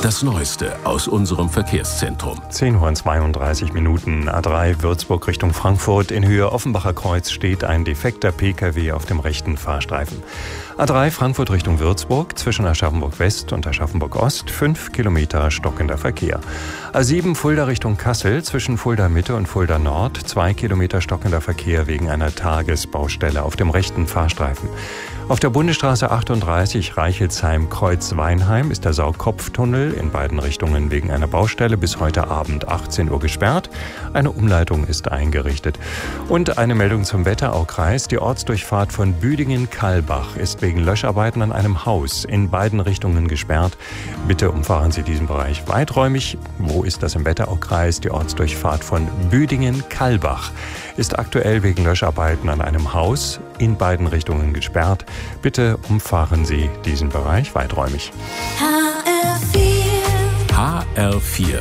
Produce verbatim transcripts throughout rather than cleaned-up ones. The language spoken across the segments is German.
Das Neueste aus unserem Verkehrszentrum. zehn Uhr zweiunddreißig Minuten, A drei Würzburg Richtung Frankfurt. In Höhe Offenbacher Kreuz steht ein defekter P K W auf dem rechten Fahrstreifen. A drei Frankfurt Richtung Würzburg, zwischen Aschaffenburg West und Aschaffenburg Ost, fünf Kilometer stockender Verkehr. A sieben Fulda Richtung Kassel, zwischen Fulda Mitte und Fulda Nord, zwei Kilometer stockender Verkehr wegen einer Tagesbaustelle auf dem rechten Fahrstreifen. Auf der Bundesstraße achtunddreißig Reichelsheim-Kreuz-Weinheim ist der Saugkopftunnel in beiden Richtungen wegen einer Baustelle bis heute Abend achtzehn Uhr gesperrt. Eine Umleitung ist eingerichtet. Und eine Meldung zum Wetteraukreis. Die Ortsdurchfahrt von Büdingen-Kalbach ist wegen Löscharbeiten an einem Haus in beiden Richtungen gesperrt. Bitte umfahren Sie diesen Bereich weiträumig. Wo ist das im Wetteraukreis? Die Ortsdurchfahrt von Büdingen-Kalbach ist aktuell wegen Löscharbeiten an einem Haus in beiden Richtungen gesperrt. Bitte umfahren Sie diesen Bereich weiträumig. H R vier. H R vier.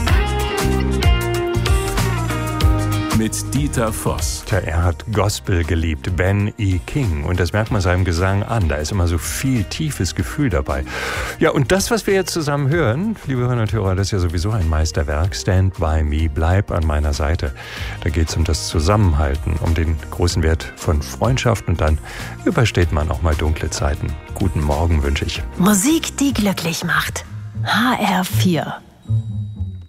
Mit Dieter Voss. Tja, er hat Gospel geliebt, Ben E. King. Und das merkt man seinem Gesang an. Da ist immer so viel tiefes Gefühl dabei. Ja, und das, was wir jetzt zusammen hören, liebe Hörerinnen und Hörer, das ist ja sowieso ein Meisterwerk. Stand by me, bleib an meiner Seite. Da geht es um das Zusammenhalten, um den großen Wert von Freundschaft. Und dann übersteht man auch mal dunkle Zeiten. Guten Morgen wünsche ich. Musik, die glücklich macht. H R vier.